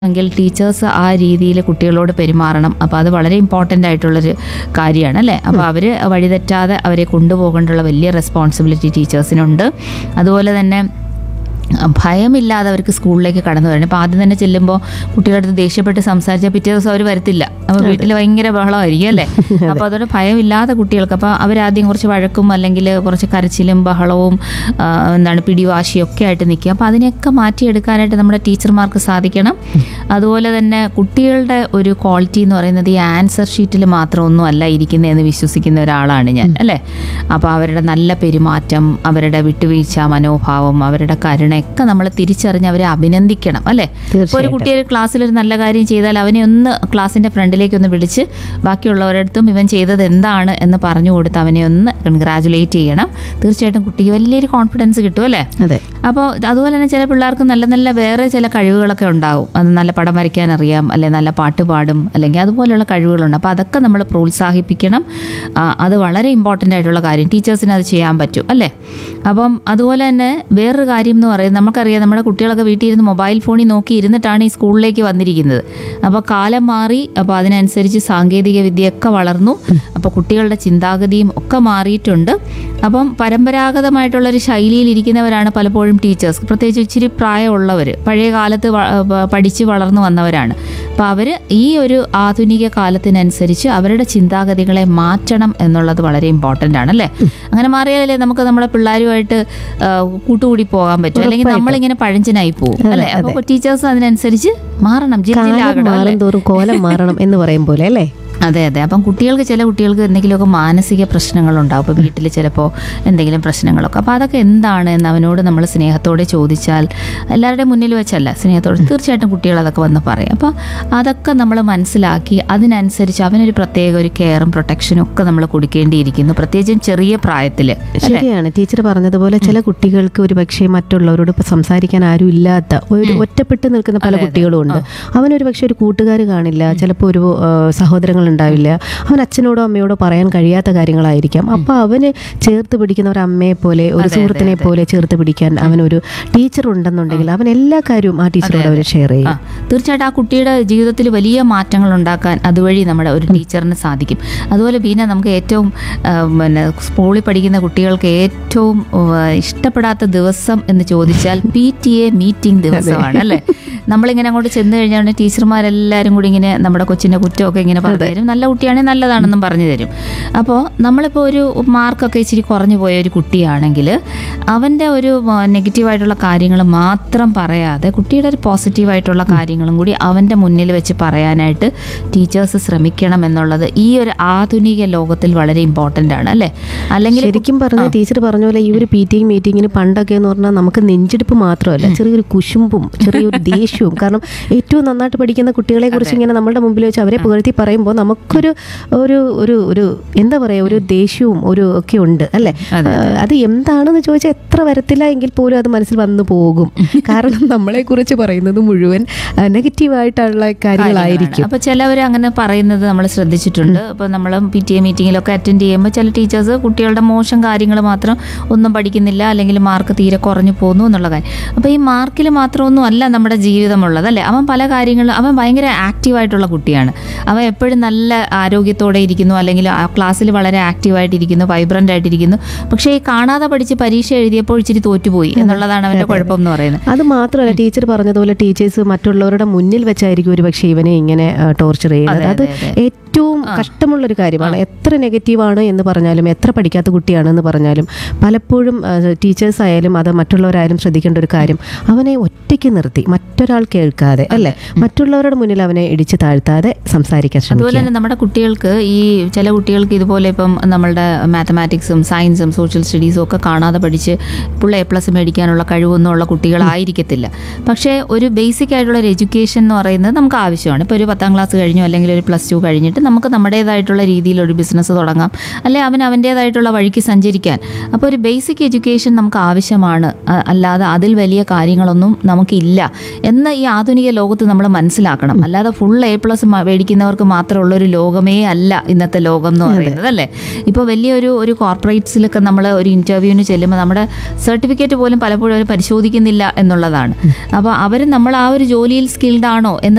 എങ്കിൽ ടീച്ചേഴ്സ് ആ രീതിയിൽ കുട്ടികളോട് പെരുമാറണം. അപ്പോൾ അത് വളരെ ഇമ്പോർട്ടൻ്റ് ആയിട്ടുള്ളൊരു കാര്യമാണ് അല്ലേ. അപ്പോൾ അവർ വഴിതെറ്റാതെ അവരെ കൊണ്ടുപോകേണ്ടുള്ള വലിയ റെസ്പോൺസിബിലിറ്റി ടീച്ചേഴ്സിനുണ്ട്. അതുപോലെ തന്നെ ഭയമില്ലാതെ അവർക്ക് സ്കൂളിലേക്ക് കടന്നു വരണം. ഇപ്പോൾ ആദ്യം തന്നെ ചെല്ലുമ്പോൾ കുട്ടികളുടെ അടുത്ത് ദേഷ്യപ്പെട്ട് സംസാരിച്ചാൽ പിറ്റേ ദിവസം അവർ വരത്തില്ല. അപ്പോൾ വീട്ടിൽ ഭയങ്കര ബഹളമായിരിക്കും അല്ലേ. അപ്പോൾ അതുകൊണ്ട് ഭയമില്ലാത്ത കുട്ടികൾക്ക് അപ്പോൾ അവരാദ്യം കുറച്ച് വഴക്കും അല്ലെങ്കിൽ കുറച്ച് കരച്ചിലും ബഹളവും പിടിവാശിയും ഒക്കെ ആയിട്ട് നിൽക്കുക. അപ്പോൾ അതിനെയൊക്കെ മാറ്റിയെടുക്കാനായിട്ട് നമ്മുടെ ടീച്ചർമാർക്ക് സാധിക്കണം. അതുപോലെ തന്നെ കുട്ടികളുടെ ഒരു ക്വാളിറ്റി എന്ന് പറയുന്നത് ഈ ആൻസർ ഷീറ്റിൽ മാത്രമൊന്നും അല്ല ഇരിക്കുന്നതെന്ന് വിശ്വസിക്കുന്ന ഒരാളാണ് ഞാൻ അല്ലേ. അപ്പോൾ അവരുടെ നല്ല പെരുമാറ്റം, അവരുടെ വിട്ടുവീഴ്ച മനോഭാവം, അവരുടെ കരുണ ഒക്കെ നമ്മൾ തിരിച്ചറിഞ്ഞ് അവരെ അഭിനന്ദിക്കണം അല്ലേ. ഇപ്പോൾ ഒരു കുട്ടി ഒരു ക്ലാസ്സിൽ ഒരു നല്ല കാര്യം ചെയ്താൽ അവനെ ഒന്ന് ക്ലാസ്സിൻ്റെ ഫ്രണ്ടിലേക്ക് ഒന്ന് വിളിച്ച് ബാക്കിയുള്ളവരടുത്തും ഇവൻ ചെയ്തത് എന്താണ് എന്ന് പറഞ്ഞു കൊടുത്ത് അവനെ ഒന്ന് കൺഗ്രാജുലേറ്റ് ചെയ്യണം. തീർച്ചയായിട്ടും കുട്ടിക്ക് വലിയൊരു കോൺഫിഡൻസ് കിട്ടും അല്ലേ. അതെ. അപ്പോൾ അതുപോലെ തന്നെ ചില പിള്ളേർക്ക് നല്ല നല്ല വേറെ ചില കഴിവുകളൊക്കെ ഉണ്ടാവും. അത് നല്ല പടം വരയ്ക്കാൻ അറിയാം, അല്ലെങ്കിൽ നല്ല പാട്ട് പാടും, അല്ലെങ്കിൽ അതുപോലെയുള്ള കഴിവുകളുണ്ട്. അപ്പോൾ അതൊക്കെ നമ്മൾ പ്രോത്സാഹിപ്പിക്കണം. അത് വളരെ ഇമ്പോർട്ടൻ്റ് ആയിട്ടുള്ള കാര്യം. ടീച്ചേഴ്സിന് അത് ചെയ്യാൻ പറ്റും അല്ലേ. അപ്പം അതുപോലെ തന്നെ വേറൊരു കാര്യം എന്ന് പറയുന്നത്, നമുക്കറിയാം നമ്മുടെ കുട്ടികളൊക്കെ വീട്ടിൽ ഇരുന്ന് മൊബൈൽ ഫോണിൽ നോക്കി ഇരുന്നിട്ടാണ് ഈ സ്കൂളിലേക്ക് വന്നിരിക്കുന്നത്. അപ്പോൾ കാലം മാറി. അപ്പോൾ അതിനനുസരിച്ച് സാങ്കേതിക വിദ്യയൊക്കെ വളർന്നു. അപ്പോൾ കുട്ടികളുടെ ചിന്താഗതിയും ഒക്കെ മാറിയിട്ടുണ്ട്. അപ്പം പരമ്പരാഗതമായിട്ടുള്ളൊരു ശൈലിയിൽ ഇരിക്കുന്നവരാണ് പലപ്പോഴും ടീച്ചേഴ്സ്, പ്രത്യേകിച്ച് ഇച്ചിരി പ്രായമുള്ളവർ, പഴയ കാലത്ത് പഠിച്ച് വളർന്നു വന്നവരാണ്. അപ്പോൾ അവർ ഈ ഒരു ആധുനിക കാലത്തിനനുസരിച്ച് അവരുടെ ചിന്താഗതികളെ മാറ്റണം എന്നുള്ളത് വളരെ ഇമ്പോർട്ടൻ്റ് ആണ് അല്ലേ. അങ്ങനെ മാറിയാലേ നമുക്ക് നമ്മുടെ പിള്ളേരുമായിട്ട് കൂട്ടുകൂടി പോകാൻ പറ്റും. അല്ലെങ്കിൽ നമ്മളിങ്ങനെ പഴഞ്ചനായി പോകും അല്ലേ. അപ്പോൾ ടീച്ചേഴ്സ് അതിനനുസരിച്ച് മാറണം, മാറും തോറും കോലം മാറണം എന്ന് പറയും പോലെ അല്ലേ. അതെ അതെ. അപ്പം ചില കുട്ടികൾക്ക് എന്തെങ്കിലുമൊക്കെ മാനസിക പ്രശ്നങ്ങളുണ്ടാവും. അപ്പോൾ വീട്ടിൽ ചിലപ്പോൾ എന്തെങ്കിലും പ്രശ്നങ്ങളൊക്കെ, അപ്പോൾ അതൊക്കെ എന്താണ് എന്ന് അവനോട് നമ്മൾ സ്നേഹത്തോടെ ചോദിച്ചാൽ, എല്ലാവരുടെയും മുന്നിൽ വെച്ചല്ല, സ്നേഹത്തോടെ തീർച്ചയായിട്ടും കുട്ടികൾ അതൊക്കെ വന്ന് പറയും. അപ്പോൾ അതൊക്കെ നമ്മൾ മനസ്സിലാക്കി അതിനനുസരിച്ച് അവനൊരു പ്രത്യേക ഒരു കെയറും പ്രൊട്ടക്ഷനും ഒക്കെ നമ്മൾ കൊടുക്കേണ്ടിയിരിക്കുന്നു, പ്രത്യേകിച്ചും ചെറിയ പ്രായത്തിൽ. ശരിയാണ് ടീച്ചർ പറഞ്ഞതുപോലെ. ചില കുട്ടികൾക്ക് ഒരു പക്ഷേ മറ്റുള്ളവരോട് ഇപ്പോൾ സംസാരിക്കാൻ ആരും ഇല്ലാത്ത ഒരു ഒറ്റപ്പെട്ട് നിൽക്കുന്ന പല കുട്ടികളും ഉണ്ട്. അവനൊരു പക്ഷേ ഒരു കൂട്ടുകാർ കാണില്ല, ചിലപ്പോൾ ഒരു സഹോദരങ്ങൾ ഉണ്ടാവില്ല, അവൻ അച്ഛനോടോ അമ്മയോടോ പറയാൻ കഴിയാത്ത കാര്യങ്ങളായിരിക്കാം. അപ്പോൾ അവന് ചേർത്ത് പിടിക്കുന്ന ഒരു അമ്മയെ പോലെ, ഒരു സുഹൃത്തിനെ പോലെ ചേർത്ത് പിടിക്കാൻ അവനൊരു ടീച്ചർ ഉണ്ടെന്നുണ്ടെങ്കിൽ അവൻ എല്ലാ കാര്യവും ആ ടീച്ചറോട് അവർ ഷെയർ ചെയ്യും. തീർച്ചയായിട്ടും ആ കുട്ടിയുടെ ജീവിതത്തിൽ വലിയ മാറ്റങ്ങൾ ഉണ്ടാക്കാൻ അതുവഴി നമ്മുടെ ഒരു ടീച്ചറിന് സാധിക്കും. അതുപോലെ പിന്നെ നമുക്ക് ഏറ്റവും സ്കൂളിൽ പഠിക്കുന്ന കുട്ടികൾക്ക് ഏറ്റവും ഇഷ്ടപ്പെടാത്ത ദിവസം എന്ന് ചോദിച്ചാൽ PTA മീറ്റിംഗ് ദിവസമാണ് അല്ലേ. നമ്മളിങ്ങനെ അങ്ങോട്ട് ചെന്ന് കഴിഞ്ഞാൽ ടീച്ചർമാരെല്ലാവരും കൂടി ഇങ്ങനെ നമ്മുടെ കൊച്ചിൻ്റെ കുറ്റമൊക്കെ ഇങ്ങനെ പറഞ്ഞു തരും. നല്ല കുട്ടിയാണെങ്കിൽ നല്ലതാണെന്നും പറഞ്ഞു തരും. അപ്പോൾ നമ്മളിപ്പോൾ ഒരു മാർക്കൊക്കെ ഇച്ചിരി കുറഞ്ഞു പോയ ഒരു കുട്ടിയാണെങ്കിൽ അവൻ്റെ ഒരു നെഗറ്റീവായിട്ടുള്ള കാര്യങ്ങൾ മാത്രം പറയാതെ കുട്ടിയുടെ ഒരു പോസിറ്റീവായിട്ടുള്ള കാര്യങ്ങളും കൂടി അവൻ്റെ മുന്നിൽ വെച്ച് പറയാനായിട്ട് ടീച്ചേഴ്സ് ശ്രമിക്കണം എന്നുള്ളത് ഈ ഒരു ആധുനിക ലോകത്തിൽ വളരെ ഇമ്പോർട്ടൻ്റ് ആണ് അല്ലേ. അല്ലെങ്കിൽ ശരിക്കും പറഞ്ഞ ടീച്ചർ പറഞ്ഞ പോലെ ഈ ഒരു PTA മീറ്റിങ്ങിന് പണ്ടൊക്കെ എന്ന് പറഞ്ഞാൽ നമുക്ക് നെഞ്ചെടുപ്പ് മാത്രമല്ല, ചെറിയൊരു കുശുമ്പും ചെറിയൊരു ദേഷ്യവും. കാരണം ഏറ്റവും നന്നായിട്ട് പഠിക്കുന്ന കുട്ടികളെ കുറിച്ച് ഇങ്ങനെ നമ്മളുടെ മുമ്പിൽ വെച്ച് അവരെ പുകഴ്ത്തി പറയുമ്പോൾ നമുക്കൊരു ഒരു ഒരു ഒരു എന്താ പറയുക, ഒരു ദേഷ്യവും ഒരു ഒക്കെ ഉണ്ട് അല്ലേ. അത് എന്താണെന്ന് ചോദിച്ചാൽ എത്ര വരത്തില്ല എങ്കിൽ പോലും അത് മനസ്സിൽ വന്നു പോകും. കാരണം നമ്മളെ കുറിച്ച് പറയുന്നത് മുഴുവൻ നെഗറ്റീവായിട്ടുള്ള കാര്യങ്ങളായിരിക്കും. അപ്പോൾ ചിലവർ അങ്ങനെ പറയുന്നത് നമ്മൾ ശ്രദ്ധിച്ചിട്ടുണ്ട്. അപ്പോൾ നമ്മൾ PTA മീറ്റിങ്ങിലൊക്കെ അറ്റൻഡ് ചെയ്യുമ്പോൾ ചില ടീച്ചേഴ്സ് കുട്ടികളുടെ മോശം കാര്യങ്ങൾ മാത്രം, ഒന്നും പഠിക്കുന്നില്ല അല്ലെങ്കിൽ മാർക്ക് തീരെ കുറഞ്ഞു പോകുന്നു എന്നുള്ള കാര്യം. അപ്പോൾ ഈ മാർക്കിൽ മാത്രമൊന്നും അല്ല നമ്മുടെ ജീവിതമുള്ളത് അല്ലേ. അവൻ പല കാര്യങ്ങളും, അവൻ ഭയങ്കര ആക്റ്റീവായിട്ടുള്ള കുട്ടിയാണ്. അവൻ എപ്പോഴും നല്ല ആരോഗ്യത്തോടെ ഇരിക്കുന്നു, അല്ലെങ്കിൽ ആ ക്ലാസ്സിൽ വളരെ ആക്റ്റീവായിട്ടിരിക്കുന്നു, വൈബ്രൻ്റ് ആയിട്ടിരിക്കുന്നു. പക്ഷേ ഈ കാണാതെ പഠിച്ച് പരീക്ഷ എഴുതിയപ്പോൾ ഇച്ചിരി തോറ്റുപോയി എന്നുള്ളതാണ് അവൻ്റെ കുഴപ്പം എന്ന് പറയുന്നത്. അത് മാത്രമല്ല ടീച്ചർ പറഞ്ഞതുപോലെ ടീച്ചേഴ്സ് മറ്റുള്ളവരുടെ മുന്നിൽ വെച്ചായിരിക്കും ഒരു പക്ഷേ ഇവനെ ഇങ്ങനെ ടോർച്ചർ ചെയ്യുന്നത്. അത് ഏറ്റവും കഷ്ടമുള്ളൊരു കാര്യമാണ്. എത്ര നെഗറ്റീവാണ് എന്ന് പറഞ്ഞാലും, എത്ര പഠിക്കാത്ത കുട്ടിയാണെന്ന് പറഞ്ഞാലും, പലപ്പോഴും ടീച്ചേഴ്സ് ആയാലും അത് മറ്റുള്ളവരായാലും ശ്രദ്ധിക്കേണ്ട ഒരു കാര്യം, അവനെ ഒറ്റയ്ക്ക് നിർത്തി മറ്റൊരാൾ കേൾക്കാതെ അല്ലേ, മറ്റുള്ളവരുടെ മുന്നിൽ അവനെ ഇടിച്ചു താഴ്ത്താതെ സംസാരിക്കാൻ ശ്രമിക്കുക. അതുപോലെ തന്നെ നമ്മുടെ കുട്ടികൾക്ക് ചില കുട്ടികൾക്ക് ഇതുപോലെ ഇപ്പം നമ്മളുടെ മാത്തമാറ്റിക്സും സയൻസും സോഷ്യൽ സ്റ്റഡീസും ഒക്കെ കാണാതെ പഠിച്ച് ഫുൾ A+ മേടിക്കാനുള്ള കഴിവൊന്നും ഉള്ള കുട്ടികളായിരിക്കത്തില്ല. പക്ഷേ ഒരു ബേസിക് ആയിട്ടുള്ള ഒരു എഡ്യൂക്കേഷൻ എന്ന് പറയുന്നത് നമുക്ക് ആവശ്യമാണ്. ഇപ്പോൾ ഒരു 10ാം ക്ലാസ് കഴിഞ്ഞോ അല്ലെങ്കിൽ ഒരു +2 കഴിഞ്ഞിട്ട് നമുക്ക് നമ്മുടേതായിട്ടുള്ള രീതിയിലൊരു ബിസിനസ് തുടങ്ങാം, അല്ലെങ്കിൽ അവൻ്റേതായിട്ടുള്ള വഴിക്ക് സഞ്ചരിക്കാൻ. അപ്പോൾ ഒരു ബേസിക് എഡ്യൂക്കേഷൻ നമുക്ക് ആവശ്യമാണ്, അല്ലാതെ അതിൽ വലിയ കാര്യങ്ങളൊന്നും നമുക്കില്ല എന്ന് ഈ ആധുനിക ലോകത്ത് നമ്മൾ മനസ്സിലാക്കണം. അല്ലാതെ ഫുൾ A+ മേടിക്കുന്നവർക്ക് മാത്രമുള്ളൊരു ലോകമേ അല്ല ഇന്നത്തെ ലോകം എന്ന് പറയുന്നത് അല്ലേ. ഇപ്പോൾ വലിയൊരു കോർപ്പറേറ്റ്സിലൊക്കെ നമ്മൾ ഒരു ഇൻ്റർവ്യൂവിന് ചെല്ലുമ്പോൾ നമ്മുടെ സർട്ടിഫിക്കറ്റ് പോലും പലപ്പോഴും അവർ പരിശോധിക്കുന്നില്ല എന്നുള്ളതാണ്. അപ്പോൾ അവർ നമ്മൾ ആ ഒരു ജോലിയിൽ സ്കിൽഡ് ആണോ എന്ന്